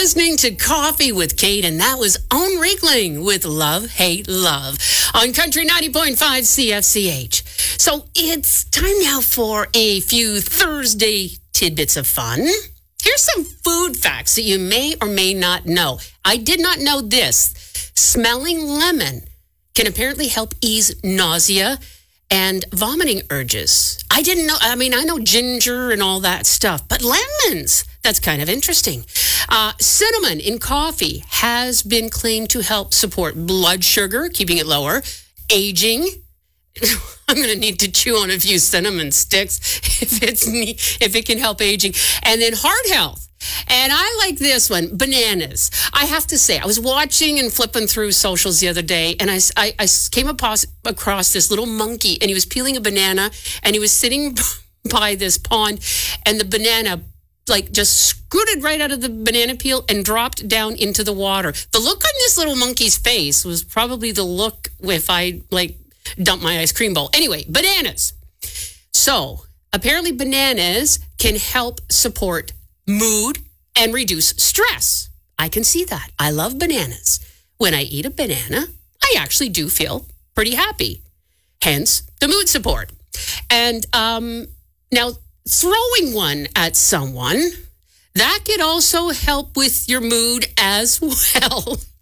listening to Coffee with Kate, and that was Owen Riegling with Love, Hate, Love on Country 90.5 CFCH. So it's time now for a few Thursday tidbits of fun. Here's some food facts that you may or may not know. I did not know this. Smelling lemon can apparently help ease nausea and vomiting urges. I didn't know. I mean, I know ginger and all that stuff, but lemons, that's kind of interesting. Cinnamon in coffee has been claimed to help support blood sugar, keeping it lower, aging. I'm going to need to chew on a few cinnamon sticks if it can help aging. And then heart health. And I like this one, bananas. I have to say, I was watching and flipping through socials the other day, and I came across this little monkey, and he was peeling a banana, and he was sitting by this pond, and the banana just scooted right out of the banana peel and dropped down into the water. The look on this little monkey's face was probably the look if I dump my ice cream bowl. Anyway, bananas. So apparently bananas can help support mood and reduce stress. I can see that. I love bananas. When I eat a banana, I actually do feel pretty happy. Hence the mood support. And now throwing one at someone, that could also help with your mood as well.